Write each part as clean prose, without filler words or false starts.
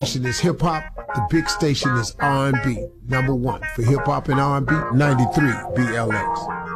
station is hip hop. The big station is R&B. Number one for hip hop and R&B, 93 BLX.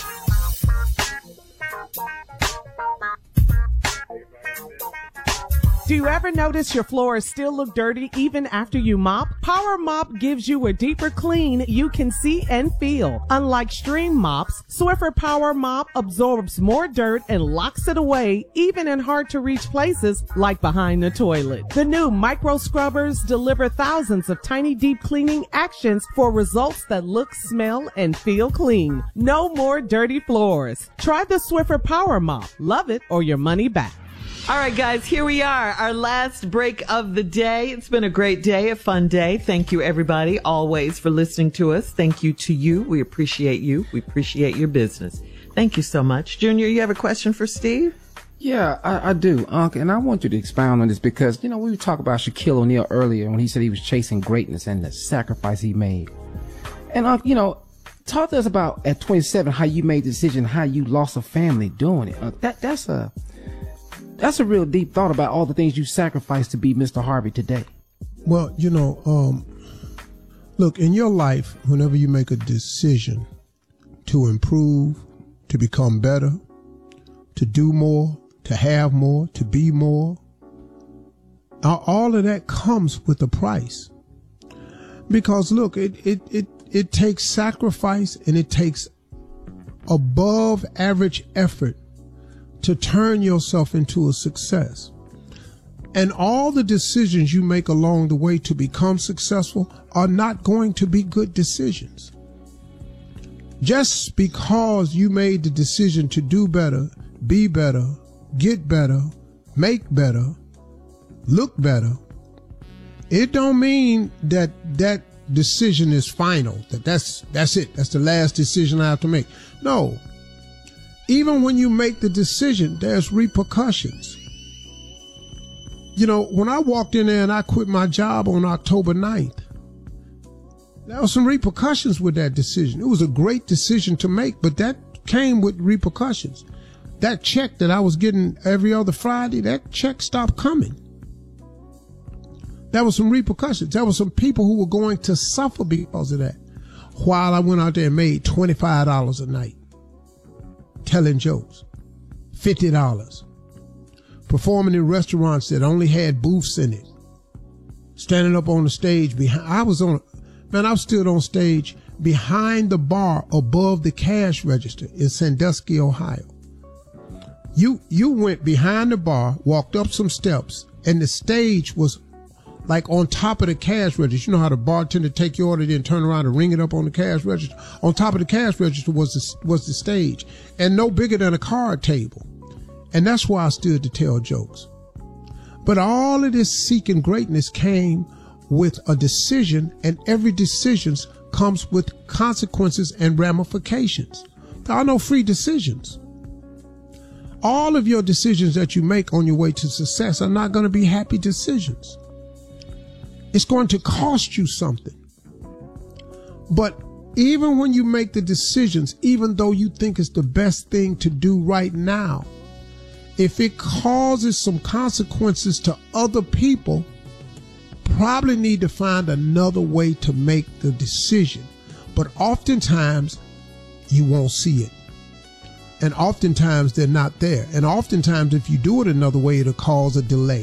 Do you ever notice your floors still look dirty even after you mop? Power Mop gives you a deeper clean you can see and feel. Unlike stream mops, Swiffer Power Mop absorbs more dirt and locks it away even in hard to reach places like behind the toilet. The new micro scrubbers deliver thousands of tiny deep cleaning actions for results that look, smell, and feel clean. No more dirty floors. Try the Swiffer Power Mop. Love it or your money back. All right, guys, here we are, our last break of the day. It's been a great day, a fun day. Thank you, everybody, always for listening to us. Thank you to you. We appreciate you. We appreciate your business. Thank you so much. Junior, you have a question for Steve? Yeah, I do, Unc, and I want you to expound on this because, we were talking about Shaquille O'Neal earlier when he said he was chasing greatness and the sacrifice he made. And, Unc, talk to us about at 27 how you made the decision, how you lost a family doing it. Unc, that's a real deep thought about all the things you sacrificed to be Mr. Harvey today. Well, look, in your life, whenever you make a decision to improve, to become better, to do more, to have more, to be more, all of that comes with a price. Because look, it takes sacrifice and it takes above average effort to turn yourself into a success. And all the decisions you make along the way to become successful are not going to be good decisions. Just because you made the decision to do better, be better, get better, make better, look better, it don't mean that that decision is final, that's it, that's the last decision I have to make. No. Even when you make the decision, there's repercussions. When I walked in there and I quit my job on October 9th, there were some repercussions with that decision. It was a great decision to make, but that came with repercussions. That check that I was getting every other Friday, that check stopped coming. There were some repercussions. There were some people who were going to suffer because of that. While I went out there and made $25 a night. Telling jokes, $50, performing in restaurants that only had booths in it, standing up on the stage I stood on stage behind the bar above the cash register in Sandusky, Ohio. You went behind the bar, walked up some steps, and the stage was like on top of the cash register. You know how the bartender take your order, then turn around and ring it up on the cash register? On top of the cash register was the stage, and no bigger than a card table. And that's why I stood to tell jokes. But all of this seeking greatness came with a decision, and every decision comes with consequences and ramifications. There are no free decisions. All of your decisions that you make on your way to success are not going to be happy decisions. It's going to cost you something. But even when you make the decisions, even though you think it's the best thing to do right now, if it causes some consequences to other people, probably need to find another way to make the decision. But oftentimes you won't see it. And oftentimes they're not there. And oftentimes if you do it another way, it'll cause a delay.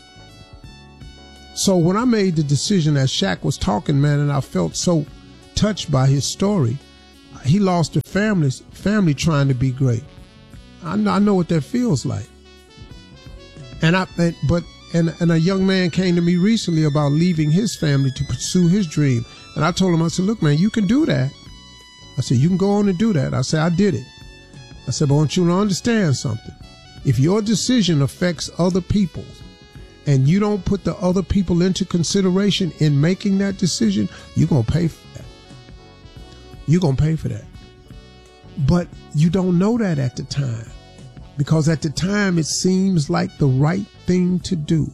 So when I made the decision, as Shaq was talking, man, and I felt so touched by his story, he lost a family trying to be great. I know what that feels like. And a young man came to me recently about leaving his family to pursue his dream. And I told him, I said, look, man, you can do that. I said, you can go on and do that. I said, I did it. I said, but I want you to understand something. If your decision affects other people's, and you don't put the other people into consideration in making that decision, you're going to pay for that. You're going to pay for that. But you don't know that at the time, because at the time it seems like the right thing to do.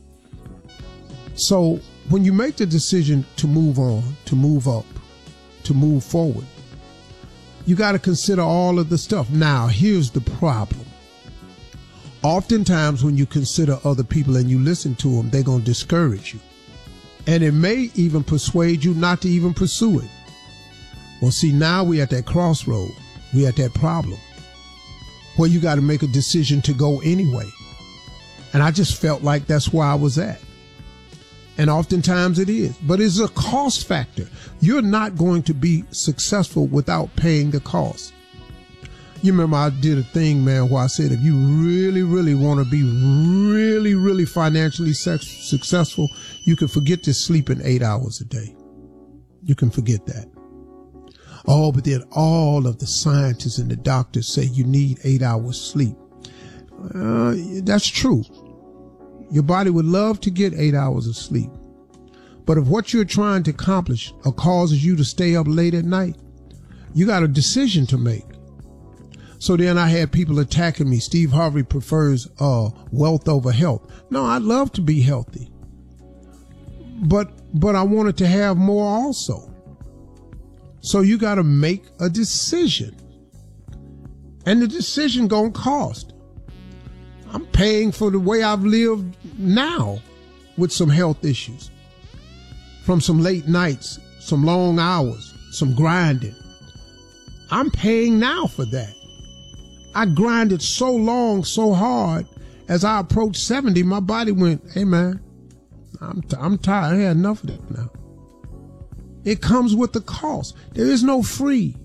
So when you make the decision to move on, to move up, to move forward, you got to consider all of the stuff. Now, here's the problem. Oftentimes when you consider other people and you listen to them, they're going to discourage you. And it may even persuade you not to even pursue it. Well, see, now we at that crossroad. We at that problem where you got to make a decision to go anyway. And I just felt like that's where I was at. And oftentimes it is. But it's a cost factor. You're not going to be successful without paying the cost. You remember I did a thing, man, where I said if you really, really want to be really, really financially successful, you can forget to sleeping 8 hours a day. You can forget that. Oh, but then all of the scientists and the doctors say you need 8 hours sleep. That's true. Your body would love to get 8 hours of sleep. But if what you're trying to accomplish causes you to stay up late at night, you got a decision to make. So then I had people attacking me. Steve Harvey prefers wealth over health. No, I'd love to be healthy. But I wanted to have more also. So you got to make a decision. And the decision gonna cost. I'm paying for the way I've lived now with some health issues. From some late nights, some long hours, some grinding. I'm paying now for that. I grinded so long, so hard. As I approached 70, my body went, hey man, I'm tired. I had enough of that now. It comes with the cost. There is no free.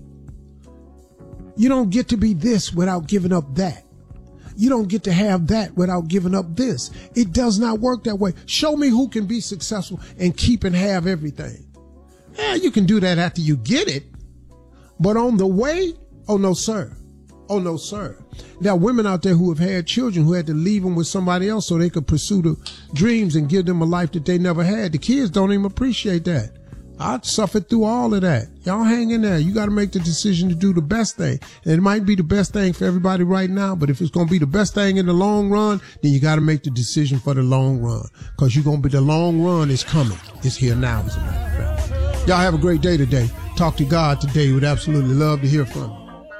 You don't get to be this without giving up that. You don't get to have that without giving up this. It does not work that way. Show me who can be successful and keep and have everything. Yeah, you can do that after you get it. But on the way, oh no, sir. Oh no, sir. There are women out there who have had children who had to leave them with somebody else so they could pursue the dreams and give them a life that they never had. The kids don't even appreciate that. I suffered through all of that. Y'all hang in there. You got to make the decision to do the best thing. And it might be the best thing for everybody right now, but if it's going to be the best thing in the long run, then you got to make the decision for the long run. Because you're going to be, the long run is coming. It's here now, as a matter of fact. Y'all have a great day today. Talk to God today. We'd absolutely love to hear from you.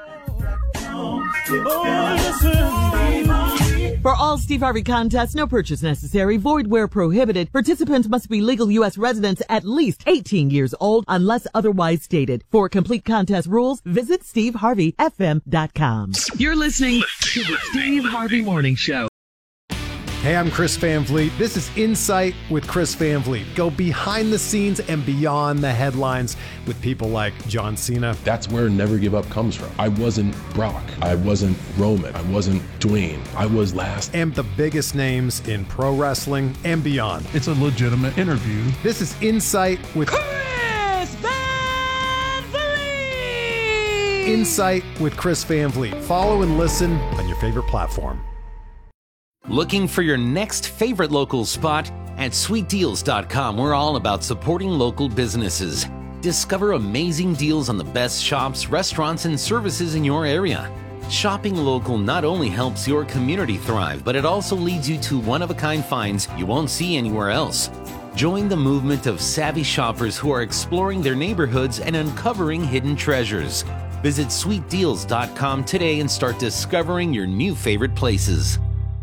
For all Steve Harvey contests, no purchase necessary, void where prohibited. Participants must be legal U.S. residents at least 18 years old unless otherwise stated. For complete contest rules, visit SteveHarveyFM.com. You're listening to the Steve Harvey Morning Show. Hey, I'm Chris Van Vliet. This is Insight with Chris Van Vliet. Go behind the scenes and beyond the headlines with people like John Cena. That's where Never Give Up comes from. I wasn't Brock. I wasn't Roman. I wasn't Dwayne. I was last. And the biggest names in pro wrestling and beyond. It's a legitimate interview. This is Insight with Chris Van Vliet! Insight with Chris Van Vliet. Follow and listen on your favorite platform. Looking for your next favorite local spot? At sweetdeals.com, we're all about supporting local businesses. Discover amazing deals on the best shops, restaurants, and services in your area. Shopping local not only helps your community thrive, but it also leads you to one-of-a-kind finds you won't see anywhere else. Join the movement of savvy shoppers who are exploring their neighborhoods and uncovering hidden treasures. Visit sweetdeals.com today and start discovering your new favorite places.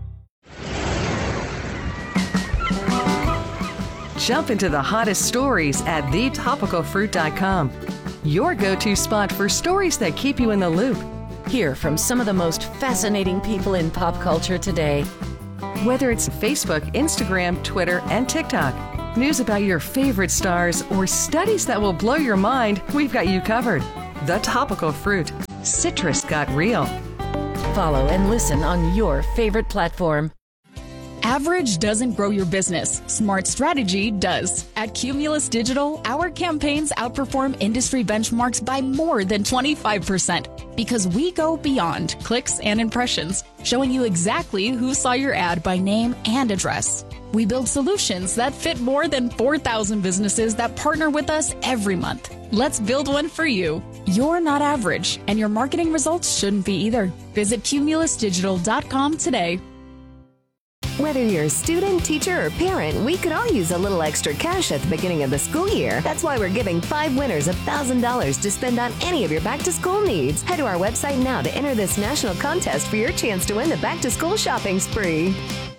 Jump into the hottest stories at thetopicalfruit.com. Your go-to spot for stories that keep you in the loop. Hear from some of the most fascinating people in pop culture today. Whether it's Facebook, Instagram, Twitter, and TikTok, news about your favorite stars, or studies that will blow your mind, we've got you covered. The Topical Fruit. Citrus got real. Follow and listen on your favorite platform. Average doesn't grow your business. Smart strategy does. At Cumulus Digital, our campaigns outperform industry benchmarks by more than 25% because we go beyond clicks and impressions, showing you exactly who saw your ad by name and address. We build solutions that fit more than 4,000 businesses that partner with us every month. Let's build one for you. You're not average, and your marketing results shouldn't be either. Visit cumulusdigital.com today. Whether you're a student, teacher, or parent, we could all use a little extra cash at the beginning of the school year. That's why we're giving 5 winners $1,000 to spend on any of your back-to-school needs. Head to our website now to enter this national contest for your chance to win the back-to-school shopping spree.